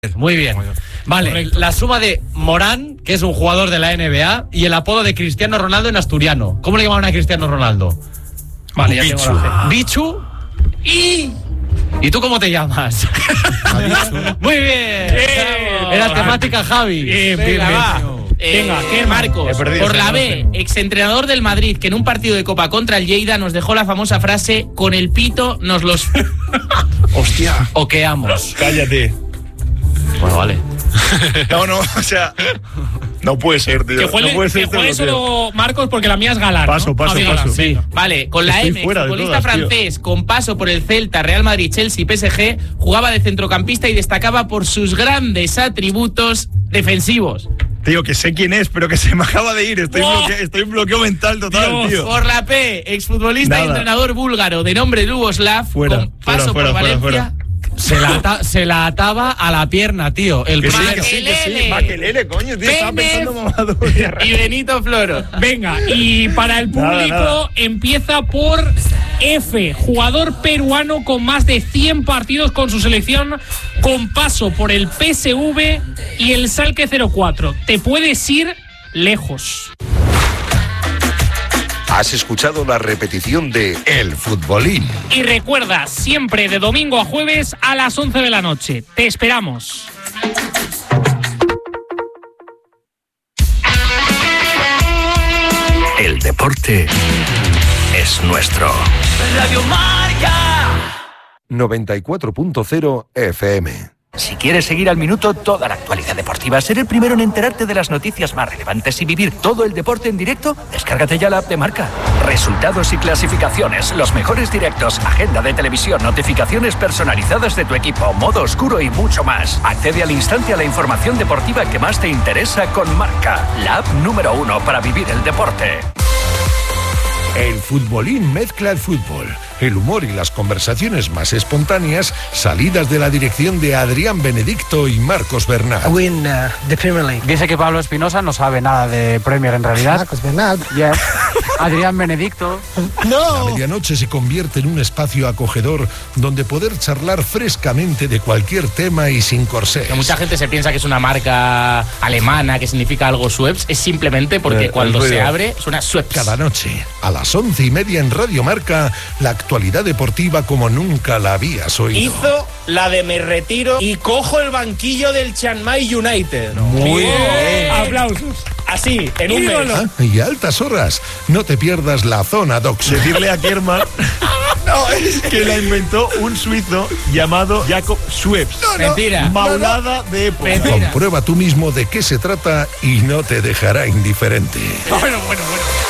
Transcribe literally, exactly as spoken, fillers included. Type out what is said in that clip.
Muy bien. Vale, correcto. La suma de Morán, que es un jugador de la N B A, y el apodo de Cristiano Ronaldo en asturiano. ¿Cómo le llamaban a Cristiano Ronaldo? Vale, ya Bichu. Tengo la Bichu y... ¿Y tú cómo te llamas? Muy bien. bien. Era temática Javi. Bien, bien, bien. Eh, Venga, ¿qué Marcos? Por la B, exentrenador del Madrid, que en un partido de Copa contra el Lleida nos dejó la famosa frase: con el pito nos los... Hostia. Oqueamos. Cállate. Bueno, vale. No, no, o sea... No puede ser, tío. Que juegue, no puede ser, que juegue solo Marcos, porque la mía es Galán. Paso, ¿no? paso, Javi paso. Galán, Sí. Vale, con la Estoy M, todas, futbolista francés, tío. Con paso por el Celta, Real Madrid, Chelsea y P S G, jugaba de centrocampista y destacaba por sus grandes atributos defensivos. Tío, que sé quién es, pero que se me acaba de ir. Estoy, ¡Oh! bloque, estoy en bloqueo mental total, Dios. tío. Por la P, exfutbolista Nada. y entrenador búlgaro de nombre Luboslav, fuera, con paso fuera, por fuera, Valencia. fuera, fuera. Se la, ata, se la ataba a la pierna, tío. El que sí, primer... que sí, que sí. Makelele, coño, tío. Estaba pensando mamado. Y Benito Floro. Venga, y para el público nada, nada. empieza por F, jugador peruano con más de cien partidos con su selección, con paso por el P S V y el Schalke cero cuatro. Te puedes ir lejos. Has escuchado la repetición de El Futbolín. Y recuerda, siempre de domingo a jueves a las once de la noche. Te esperamos. El deporte es nuestro. Radio Marca noventa y cuatro punto cero F M. Si quieres seguir al minuto toda la actualidad deportiva, ser el primero en enterarte de las noticias más relevantes y vivir todo el deporte en directo, descárgate ya la app de Marca. Resultados y clasificaciones, los mejores directos, agenda de televisión, notificaciones personalizadas de tu equipo, modo oscuro y mucho más. Accede al instante a la información deportiva que más te interesa con Marca, la app número uno para vivir el deporte. El Futbolín mezcla el fútbol, el humor y las conversaciones más espontáneas, salidas de la dirección de Adrián Benedicto y Marcos Bernat. Win uh, the Premier League. Dice que Pablo Espinosa no sabe nada de Premier en realidad. Marcos Bernat. Yes. Adrián Benedicto. No. La medianoche se convierte en un espacio acogedor donde poder charlar frescamente de cualquier tema y sin corsés. Que mucha gente se piensa que es una marca alemana, que significa algo Schweppes. Es simplemente porque eh, cuando se abre suena Schweppes. Cada noche, a las once y media en Radio Marca, la actualidad deportiva como nunca la habías oído. Hizo la de me retiro y cojo el banquillo del Chiang Mai United. Muy bien. bien. Aplausos. Así, en un mes. Ah, y a altas horas, no te pierdas la zona dox. Decirle a Kerman no, es que la inventó un suizo llamado Jacob Schweppes. No, no, Mentira. Maulada no, no. de época. Mentira. Comprueba tú mismo de qué se trata y no te dejará indiferente. Bueno, bueno, bueno.